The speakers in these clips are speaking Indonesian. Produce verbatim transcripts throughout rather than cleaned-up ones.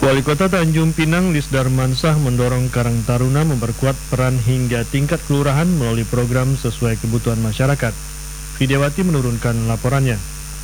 Wali Kota Tanjung Pinang Lis Darmansyah mendorong Karang Taruna memperkuat peran hingga tingkat kelurahan melalui program sesuai kebutuhan masyarakat. Widiawati menurunkan laporannya.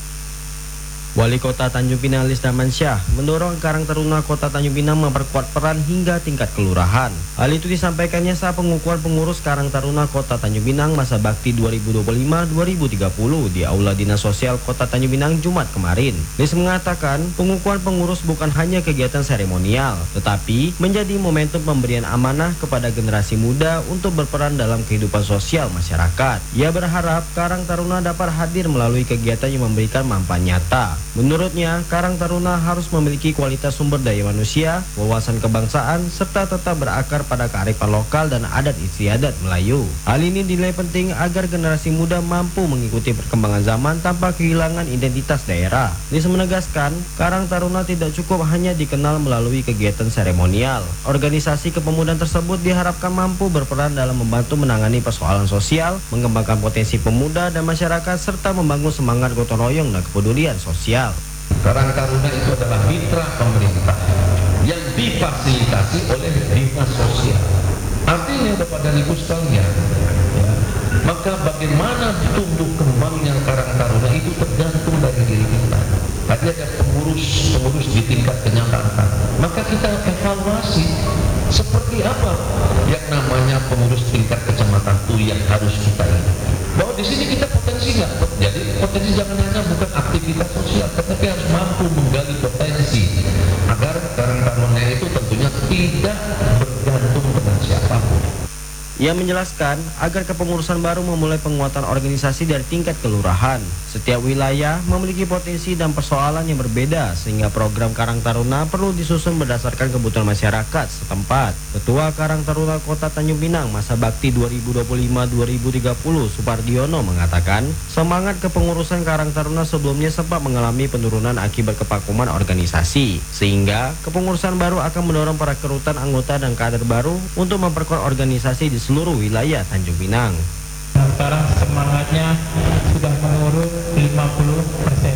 Wali Kota Tanjung Pinang Lis Darmansyah mendorong Karang Taruna Kota Tanjung Pinang memperkuat peran hingga tingkat kelurahan. Hal itu disampaikannya saat pengukuhan pengurus Karang Taruna Kota Tanjung Pinang masa bakti dua ribu dua puluh lima dua ribu tiga puluh di Aula Dinas Sosial Kota Tanjung Pinang Jumat kemarin. Lis mengatakan pengukuhan pengurus bukan hanya kegiatan seremonial, tetapi menjadi momentum pemberian amanah kepada generasi muda untuk berperan dalam kehidupan sosial masyarakat. Ia berharap Karang Taruna dapat hadir melalui kegiatan yang memberikan manfaat nyata. Menurutnya, Karang Taruna harus memiliki kualitas sumber daya manusia, wawasan kebangsaan, serta tetap berakar pada kearifan lokal dan adat istiadat Melayu. Hal ini dinilai penting agar generasi muda mampu mengikuti perkembangan zaman tanpa kehilangan identitas daerah. Lis menegaskan, Karang Taruna tidak cukup hanya dikenal melalui kegiatan seremonial. Organisasi kepemudaan tersebut diharapkan mampu berperan dalam membantu menangani persoalan sosial, mengembangkan potensi pemuda dan masyarakat, serta membangun semangat gotong royong dan kepedulian sosial. Karang Taruna itu adalah mitra pemerintah yang difasilitasi oleh dinas sosial. Artinya Bapak dan Ibu sekalian, ya, maka bagaimana tumbuh kembangnya Karang Taruna itu tergantung dari diri kita. Tadi ada pengurus-pengurus di tingkat kecamatan, maka kita evaluasi seperti apa yang namanya pengurus tingkat kecamatan itu yang harus kita ini. Bahwa di sini kita potensi nggak? Jadi potensi jangan hanya bukan aktivitas sosial, tetapi harus mampu menggali potensi agar Karang Taruna itu tentunya tidak bergantung dengan siapapun. Ia menjelaskan agar kepengurusan baru memulai penguatan organisasi dari tingkat kelurahan. Setiap wilayah memiliki potensi dan persoalan yang berbeda sehingga program Karang Taruna perlu disusun berdasarkan kebutuhan masyarakat setempat. Ketua Karang Taruna Kota Tanjung Pinang masa bakti dua ribu dua puluh lima dua ribu tiga puluh Supardiono mengatakan semangat kepengurusan Karang Taruna sebelumnya sempat mengalami penurunan akibat kevakuman organisasi, sehingga kepengurusan baru akan mendorong perekrutan anggota dan kader baru untuk memperkuat organisasi di seluruh wilayah Tanjung Pinang. Sekarang semangatnya sudah menurun lima puluh persen.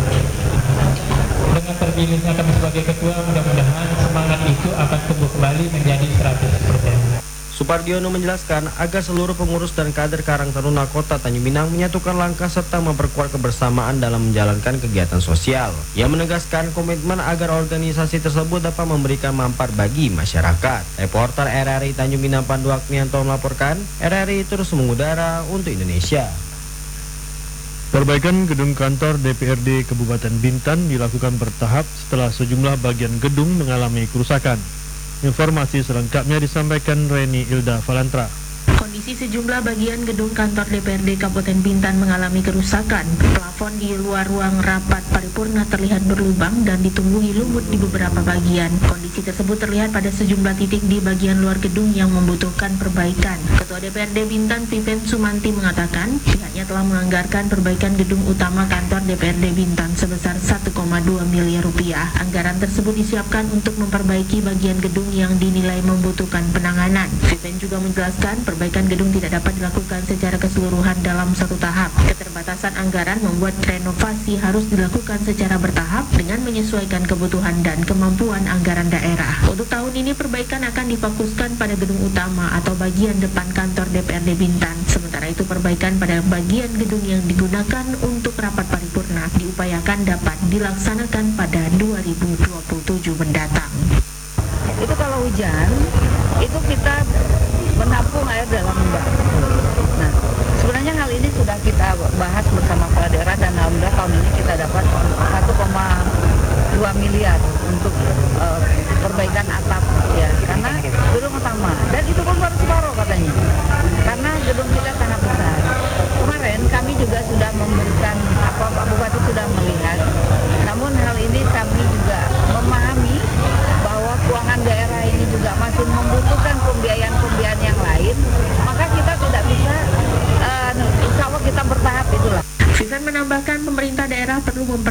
Dengan terpilihnya kami sebagai ketua, mudah-mudahan semangat itu akan tumbuh kembali menjadi seratus persen. Supardiono menjelaskan agar seluruh pengurus dan kader Karang Taruna Kota Tanjung Pinang menyatukan langkah serta memperkuat kebersamaan dalam menjalankan kegiatan sosial. Ia menegaskan komitmen agar organisasi tersebut dapat memberikan manfaat bagi masyarakat. Reporter R R I Tanjung Pinang Pandu Agnianto melaporkan, R R I terus mengudara untuk Indonesia. Perbaikan gedung kantor D P R D Kabupaten Bintan dilakukan bertahap setelah sejumlah bagian gedung mengalami kerusakan. Informasi selengkapnya disampaikan Reni Ilda Valantra. Kondisi sejumlah bagian gedung kantor D P R D Kabupaten Bintan mengalami kerusakan. Plafon di luar ruang rapat paripurna terlihat berlubang dan ditumbuhi lumut di beberapa bagian. Kondisi tersebut terlihat pada sejumlah titik di bagian luar gedung yang membutuhkan perbaikan. Ketua D P R D Bintan Viven Sumanti mengatakan pihaknya telah menganggarkan perbaikan gedung utama kantor D P R D Bintan sebesar satu koma dua miliar rupiah. Anggaran tersebut disiapkan untuk memperbaiki bagian gedung yang dinilai membutuhkan penanganan. Viven juga menjelaskan perbaikan gedung tidak dapat dilakukan secara keseluruhan dalam satu tahap. Keterbatasan anggaran membuat renovasi harus dilakukan secara bertahap dengan menyesuaikan kebutuhan dan kemampuan anggaran daerah. Untuk tahun ini perbaikan akan difokuskan pada gedung utama atau bagian depan kantor D P R D Bintan. Sementara itu perbaikan pada bagian gedung yang digunakan untuk rapat paripurna diupayakan dapat dilaksanakan pada dua ribu dua puluh tujuh mendatang. Itu kalau hujan, itu kita menampung air dalam bak. Nah, sebenarnya hal ini sudah kita bahas bersama kepala daerah dan alhamdulillah tahun ini kita dapat satu koma dua miliar untuk uh, perbaikan atap ya, karena gedung utama dan itu pun baru separuh katanya. Karena gedung kita sangat besar. Kemarin kami juga sudah memberikan apa Pak Bupati sudah melihat. Namun hal ini kami juga memahami bahwa keuangan daerah ini juga masih membutuhkan pembiayaan-pembiayaan yang lain, maka kita tidak bisa uh, insya Allah kita bertahap itulah. Vivan menambahkan pemerintah daerah perlu mempertimbangkan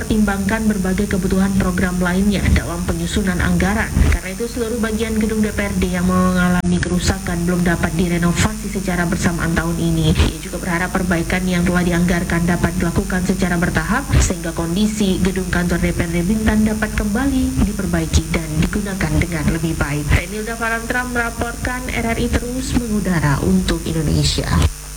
mengedepankan berbagai kebutuhan program lainnya dalam penyusunan anggaran. Karena itu seluruh bagian gedung D P R D yang mengalami kerusakan belum dapat direnovasi secara bersamaan tahun ini. Ia juga berharap perbaikan yang telah dianggarkan dapat dilakukan secara bertahap sehingga kondisi gedung kantor D P R D Bintan dapat kembali diperbaiki dan digunakan dengan lebih baik. Renilda Valantra melaporkan, R R I terus mengudara untuk Indonesia.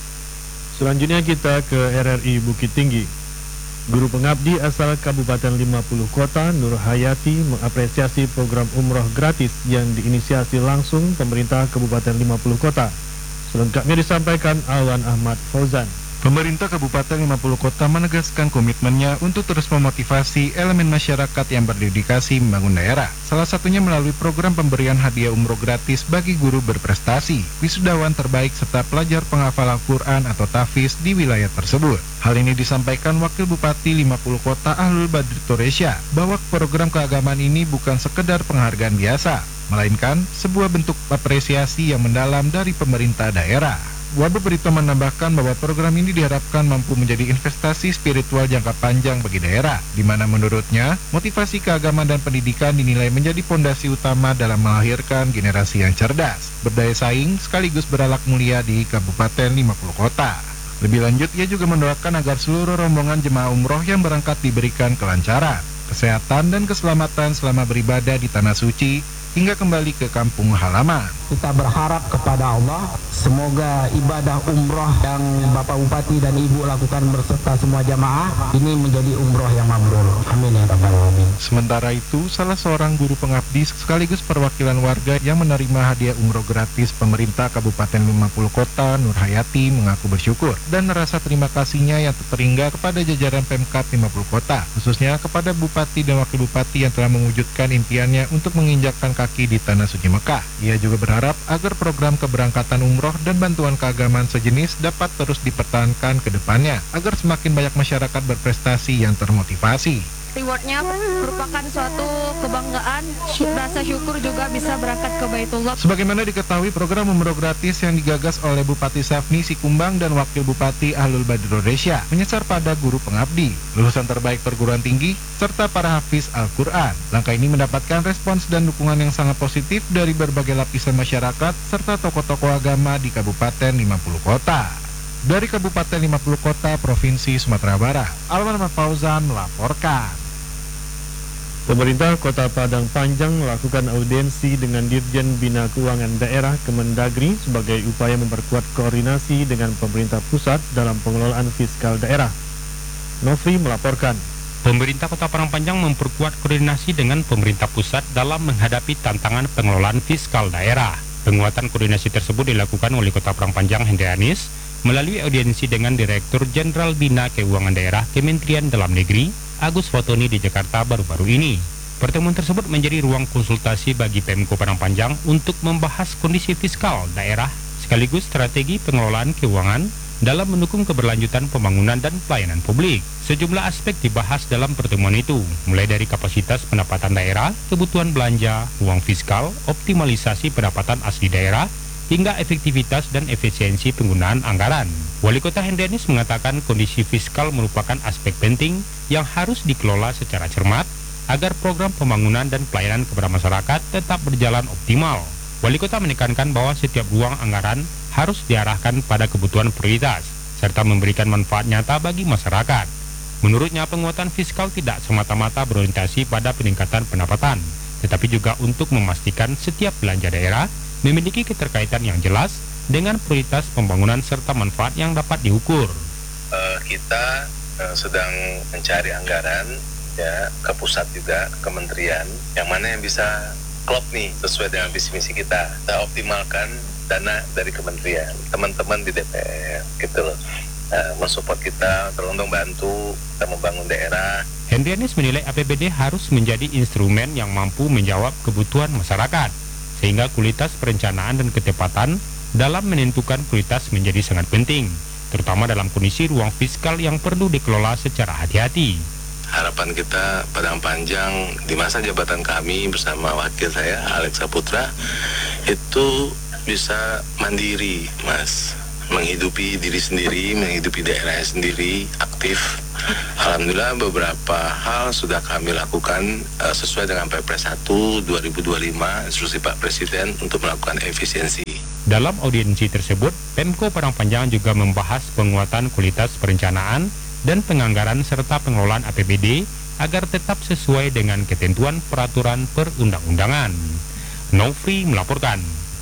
Selanjutnya kita ke R R I Bukit Tinggi. Guru pengabdi asal Kabupaten lima puluh Kota, Nur Hayati, mengapresiasi program umroh gratis yang diinisiasi langsung pemerintah Kabupaten lima puluh Kota. Selengkapnya disampaikan Alwan Ahmad Fauzan. Pemerintah Kabupaten lima puluh Kota menegaskan komitmennya untuk terus memotivasi elemen masyarakat yang berdedikasi membangun daerah. Salah satunya melalui program pemberian hadiah umroh gratis bagi guru berprestasi, wisudawan terbaik serta pelajar penghafal Al-Quran atau tahfiz di wilayah tersebut. Hal ini disampaikan Wakil Bupati lima puluh Kota Ahlul Badri Toresya bahwa program keagamaan ini bukan sekedar penghargaan biasa, melainkan sebuah bentuk apresiasi yang mendalam dari pemerintah daerah. Wahbu Berito menambahkan bahwa program ini diharapkan mampu menjadi investasi spiritual jangka panjang bagi daerah, di mana menurutnya motivasi keagamaan dan pendidikan dinilai menjadi fondasi utama dalam melahirkan generasi yang cerdas, berdaya saing sekaligus berakhlak mulia di Kabupaten lima puluh Kota. Lebih lanjut, ia juga mendoakan agar seluruh rombongan jemaah umroh yang berangkat diberikan kelancaran, kesehatan dan keselamatan selama beribadah di Tanah Suci hingga kembali ke kampung halaman. Kita berharap kepada Allah, semoga ibadah umroh yang Bapak Bupati dan Ibu lakukan berserta semua jamaah ini menjadi umroh yang mabrur. Amin ya rabbal alamin. Sementara itu, salah seorang guru pengabdi sekaligus perwakilan warga yang menerima hadiah umroh gratis pemerintah Kabupaten lima puluh Kota, Nur Hayati, mengaku bersyukur dan merasa terima kasihnya yang terhingga kepada jajaran Pemkab lima puluh Kota, khususnya kepada Bupati dan Wakil Bupati yang telah mewujudkan impiannya untuk menginjakkan kaki di Tanah Suci Mekah. Ia juga berharap agar program keberangkatan umroh dan bantuan keagamaan sejenis dapat terus dipertahankan ke depannya, agar semakin banyak masyarakat berprestasi yang termotivasi. Rewardnya merupakan suatu kebanggaan, rasa syukur juga bisa berangkat ke Baitullah. Sebagaimana diketahui, program umroh gratis yang digagas oleh Bupati Safni Sikumbang dan Wakil Bupati Ahlul Badri Toresya menyasar pada guru pengabdi, lulusan terbaik perguruan tinggi, serta para hafiz Al-Quran. Langkah ini mendapatkan respons dan dukungan yang sangat positif dari berbagai lapisan masyarakat serta tokoh-tokoh agama di Kabupaten lima puluh Kota. Dari Kabupaten lima puluh Kota, Provinsi Sumatera Barat, Alwan Ahmad Fauzan melaporkan. Pemerintah Kota Padang Panjang melakukan audiensi dengan Dirjen Bina Keuangan Daerah Kemendagri sebagai upaya memperkuat koordinasi dengan pemerintah pusat dalam pengelolaan fiskal daerah. Nofri melaporkan. Pemerintah Kota Padang Panjang memperkuat koordinasi dengan pemerintah pusat dalam menghadapi tantangan pengelolaan fiskal daerah. Penguatan koordinasi tersebut dilakukan oleh Kota Padang Panjang Hendrianis melalui audiensi dengan Direktur Jenderal Bina Keuangan Daerah Kementerian Dalam Negeri, Agus Fotoni di Jakarta baru-baru ini. Pertemuan tersebut menjadi ruang konsultasi bagi Pemko Padang Panjang untuk membahas kondisi fiskal daerah sekaligus strategi pengelolaan keuangan dalam mendukung keberlanjutan pembangunan dan pelayanan publik. Sejumlah aspek dibahas dalam pertemuan itu, mulai dari kapasitas pendapatan daerah, kebutuhan belanja, uang fiskal, optimalisasi pendapatan asli daerah, hingga efektivitas dan efisiensi penggunaan anggaran. Wali Kota Hendrianis mengatakan kondisi fiskal merupakan aspek penting yang harus dikelola secara cermat agar program pembangunan dan pelayanan kepada masyarakat tetap berjalan optimal. Wali Kota menekankan bahwa setiap ruang anggaran harus diarahkan pada kebutuhan prioritas serta memberikan manfaat nyata bagi masyarakat. Menurutnya, penguatan fiskal tidak semata-mata berorientasi pada peningkatan pendapatan, tetapi juga untuk memastikan setiap belanja daerah memiliki keterkaitan yang jelas dengan prioritas pembangunan serta manfaat yang dapat diukur. Uh, kita uh, sedang mencari anggaran ya ke pusat juga, kementerian, yang mana yang bisa klop nih sesuai dengan visi misi kita. Kita optimalkan dana dari kementerian, teman-teman di D P R gitu loh. Uh, mensupport kita, teruntung bantu kita membangun daerah. Hendrianis menilai A P B D harus menjadi instrumen yang mampu menjawab kebutuhan masyarakat, sehingga kualitas perencanaan dan ketepatan dalam menentukan prioritas menjadi sangat penting, terutama dalam kondisi ruang fiskal yang perlu dikelola secara hati-hati. Harapan kita Padang Panjang di masa jabatan kami bersama wakil saya Alex Saputra itu bisa mandiri, Mas, menghidupi diri sendiri, menghidupi daerahnya sendiri, aktif, Alhamdulillah beberapa hal sudah kami lakukan uh, sesuai dengan Perpres satu dua ribu dua puluh lima instruksi Pak Presiden untuk melakukan efisiensi. Dalam audiensi tersebut, Pemko Parangpanjang juga membahas penguatan kualitas perencanaan dan penganggaran serta pengelolaan A P B D agar tetap sesuai dengan ketentuan peraturan perundang-undangan. Nofri melaporkan.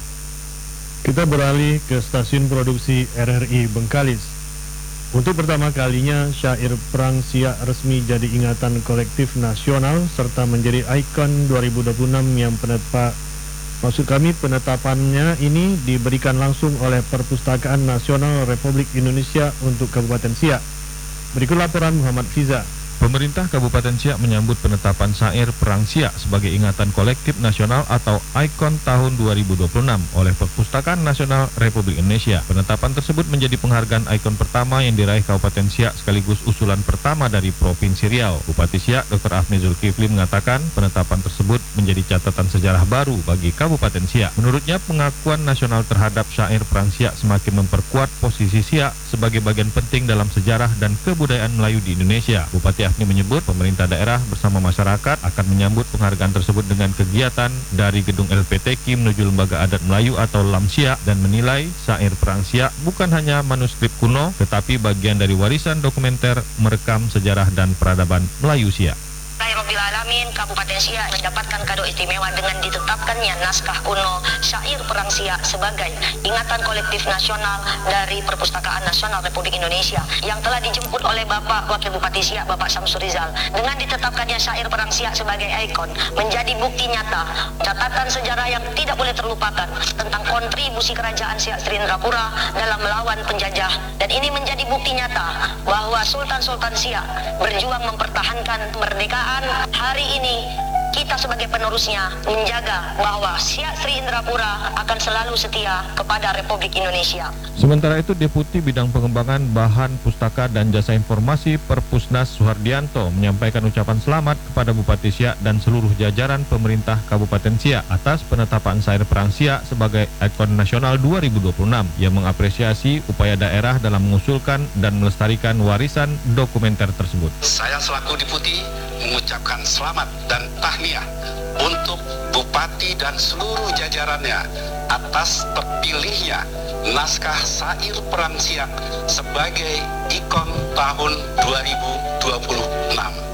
Kita beralih ke stasiun produksi R R I Bengkalis. Untuk pertama kalinya, syair Perang Siak resmi jadi ingatan kolektif nasional serta menjadi ikon dua ribu dua puluh enam yang penepa, maksud kami penetapannya ini diberikan langsung oleh Perpustakaan Nasional Republik Indonesia untuk Kabupaten Siak. Berikut laporan Muhammad Fiza. Pemerintah Kabupaten Siak menyambut penetapan syair Perang Siak sebagai ingatan kolektif nasional atau ikon tahun dua ribu dua puluh enam oleh Perpustakaan Nasional Republik Indonesia. Penetapan tersebut menjadi penghargaan ikon pertama yang diraih Kabupaten Siak sekaligus usulan pertama dari Provinsi Riau. Bupati Siak, Doktor Afni Zulkifli mengatakan penetapan tersebut menjadi catatan sejarah baru bagi Kabupaten Siak. Menurutnya, pengakuan nasional terhadap syair Perang Siak semakin memperkuat posisi Siak sebagai bagian penting dalam sejarah dan kebudayaan Melayu di Indonesia. Bupati Afni menyebut pemerintah daerah bersama masyarakat akan menyambut penghargaan tersebut dengan kegiatan dari Gedung L P T K I menuju Lembaga Adat Melayu atau LAMSIA dan menilai syair Perang Siak bukan hanya manuskrip kuno tetapi bagian dari warisan dokumenter merekam sejarah dan peradaban Melayu Siak. Rabbil Alamin, Kabupaten Siak mendapatkan kado istimewa dengan ditetapkannya naskah kuno syair Perang Siak sebagai ingatan kolektif nasional dari Perpustakaan Nasional Republik Indonesia yang telah dijemput oleh Bapak Wakil Bupati Siak, Bapak Samsur Rizal. Dengan ditetapkannya syair Perang Siak sebagai ikon menjadi bukti nyata catatan sejarah yang tidak boleh terlupakan tentang kontribusi Kerajaan Siak Sri Indrapura dalam melawan penjajah, dan ini menjadi bukti nyata bahwa Sultan-Sultan Siak berjuang mempertahankan kemerdekaan. Hari ini kita sebagai penerusnya menjaga bahwa Siak Sri Indrapura akan selalu setia kepada Republik Indonesia. Sementara itu, Deputi Bidang Pengembangan Bahan Pustaka dan Jasa Informasi Perpusnas Suhardianto menyampaikan ucapan selamat kepada Bupati Siak dan seluruh jajaran pemerintah Kabupaten Siak atas penetapan syair Perang Siak sebagai ikon nasional dua ribu dua puluh enam yang mengapresiasi upaya daerah dalam mengusulkan dan melestarikan warisan dokumenter tersebut. Saya selaku Deputi mengucapkan selamat dan tahniah untuk Bupati dan seluruh jajarannya atas terpilihnya naskah syair Perang Siak sebagai ikon tahun dua ribu dua puluh enam.